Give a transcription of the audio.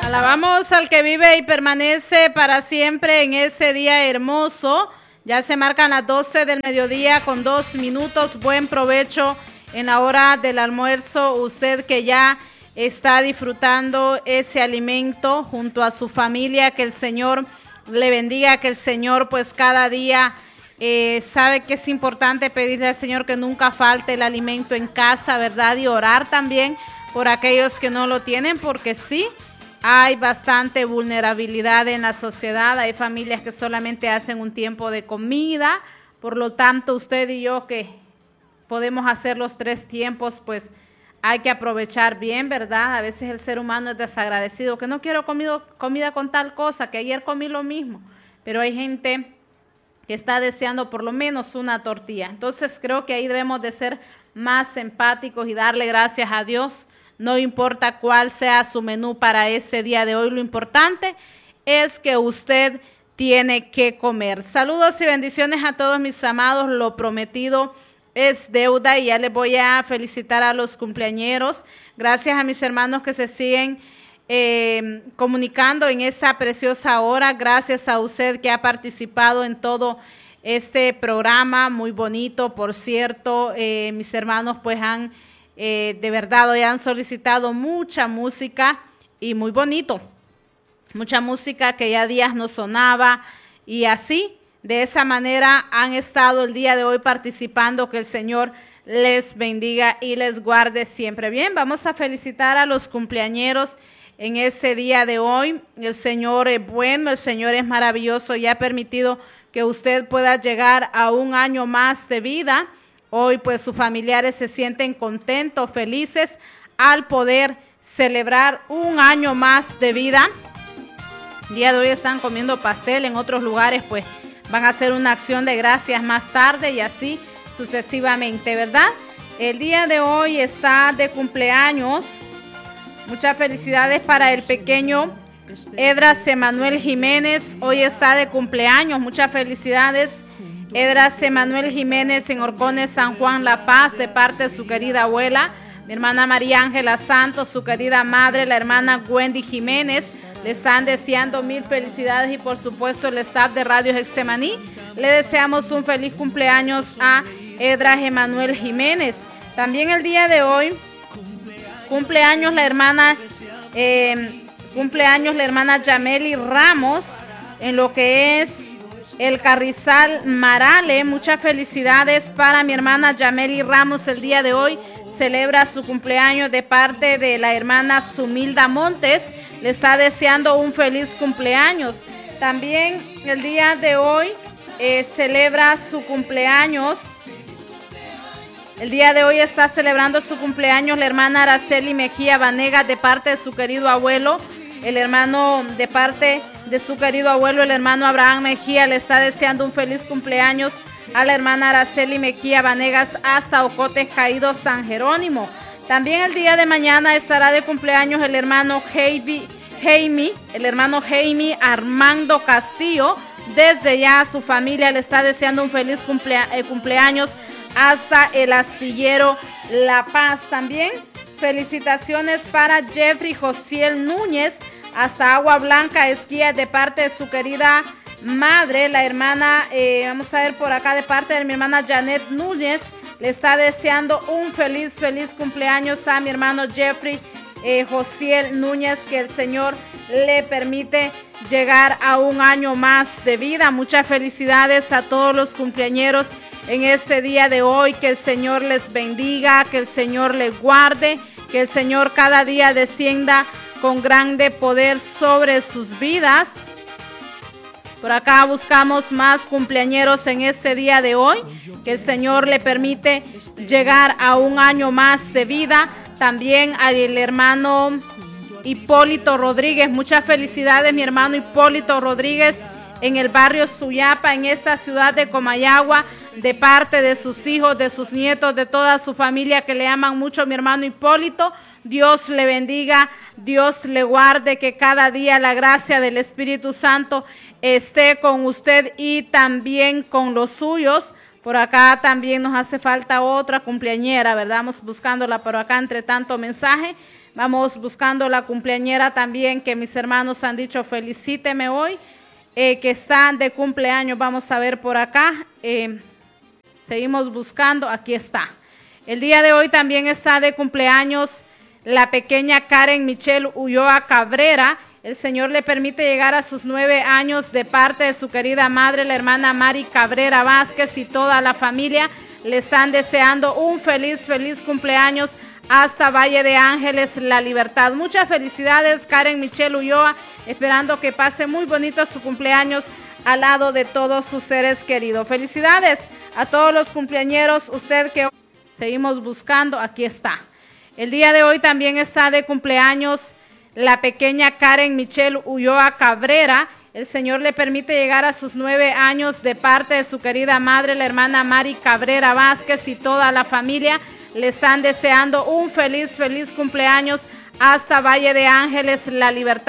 Alabamos al que vive y permanece para siempre en ese día hermoso. Ya se marcan las 12 del mediodía con 2 minutos. Buen provecho en la hora del almuerzo. Usted que ya está disfrutando ese alimento junto a su familia. Que el Señor le bendiga, que el Señor pues cada día sabe que es importante pedirle al Señor que nunca falte el alimento en casa, ¿verdad? Y orar también por aquellos que no lo tienen, porque sí, hay bastante vulnerabilidad en la sociedad. Hay familias que solamente hacen un tiempo de comida, por lo tanto usted y yo que podemos hacer los 3 tiempos, pues hay que aprovechar bien, ¿verdad? A veces el ser humano es desagradecido, que no quiero comida con tal cosa, que ayer comí lo mismo, pero hay gente que está deseando por lo menos una tortilla. Entonces creo que ahí debemos de ser más empáticos y darle gracias a Dios. No importa cuál sea su menú para ese día de hoy, lo importante es que usted tiene que comer. Saludos y bendiciones a todos mis amados. Lo prometido es deuda y ya les voy a felicitar a los cumpleañeros. Gracias a mis hermanos que se siguen comunicando en esa preciosa hora. Gracias a usted que ha participado en todo este programa muy bonito. Por cierto, mis hermanos pues han de verdad hoy han solicitado mucha música y muy bonito, mucha música que ya días no sonaba y así, de esa manera han estado el día de hoy participando. Que el Señor les bendiga y les guarde siempre. Bien, vamos a felicitar a los cumpleañeros en ese día de hoy. El Señor es bueno, el Señor es maravilloso y ha permitido que usted pueda llegar a un año más de vida. Hoy pues sus familiares se sienten contentos, felices al poder celebrar un año más de vida. El día de hoy están comiendo pastel, en otros lugares pues van a hacer una acción de gracias más tarde y así sucesivamente, ¿verdad? El día de hoy está de cumpleaños. Muchas felicidades para el pequeño Edras Emanuel Jiménez. Hoy está de cumpleaños. Muchas felicidades. Edras Emanuel Jiménez en Horcones, San Juan, La Paz, de parte de su querida abuela, mi hermana María Ángela Santos, su querida madre, la hermana Wendy Jiménez. Le están deseando 1000 felicidades y por supuesto el staff de Radio Getsemaní. Le deseamos un feliz cumpleaños a Edras Emanuel Jiménez. También el día de hoy cumpleaños la hermana Yameli Ramos en lo que es el Carrizal Marale. Muchas felicidades para mi hermana Yameli Ramos. El día de hoy celebra su cumpleaños de parte de la hermana Sumilda Montes. Le está deseando un feliz cumpleaños. También el día de hoy celebra su cumpleaños. El día de hoy está celebrando su cumpleaños la hermana Araceli Mejía Vanegas de parte de su querido abuelo. El hermano de parte de su querido abuelo, el hermano Abraham Mejía, le está deseando un feliz cumpleaños a la hermana Araceli Mejía Vanegas hasta Ocote Caído, San Jerónimo. También el día de mañana estará de cumpleaños el hermano Jaime Armando Castillo. Desde ya su familia le está deseando un feliz cumpleaños hasta el astillero La Paz. También felicitaciones para Jeffrey Josiel Núñez hasta Agua Blanca, Esquía, de parte de su querida madre, la hermana, vamos a ver por acá, de parte de mi hermana Janet Núñez. Le está deseando un feliz cumpleaños a mi hermano Jeffrey Josiel Núñez, que el Señor le permite llegar a un año más de vida. Muchas felicidades a todos los cumpleañeros en este día de hoy. Que el Señor les bendiga, que el Señor les guarde, que el Señor cada día descienda con grande poder sobre sus vidas. Por acá buscamos más cumpleañeros en este día de hoy, que el Señor le permite llegar a un año más de vida. También al hermano Hipólito Rodríguez. Muchas felicidades, mi hermano Hipólito Rodríguez, en el barrio Suyapa, en esta ciudad de Comayagua, de parte de sus hijos, de sus nietos, de toda su familia que le aman mucho, mi hermano Hipólito. Dios le bendiga, Dios le guarde, que cada día la gracia del Espíritu Santo esté con usted y también con los suyos. Por acá también nos hace falta otra cumpleañera, ¿verdad? Vamos buscándola por acá entre tanto mensaje. Vamos buscando la cumpleañera también, que mis hermanos han dicho felicíteme hoy, que están de cumpleaños. Vamos a ver por acá. Seguimos buscando, aquí está. El día de hoy también está de cumpleaños la pequeña Karen Michelle Ulloa Cabrera. El Señor le permite llegar a sus 9 años de parte de su querida madre, la hermana Mari Cabrera Vázquez, y toda la familia le están deseando un feliz cumpleaños hasta Valle de Ángeles, La Libertad. Muchas felicidades, Karen Michelle Ulloa, esperando que pase muy bonito su cumpleaños al lado de todos sus seres queridos. Felicidades a todos los cumpleañeros, usted que seguimos buscando, aquí está. El día de hoy también está de cumpleaños la pequeña Karen Michelle Ulloa Cabrera. El Señor le permite llegar a sus 9 años de parte de su querida madre, la hermana Mari Cabrera Vázquez, y toda la familia le están deseando un feliz cumpleaños hasta Valle de Ángeles, La Libertad.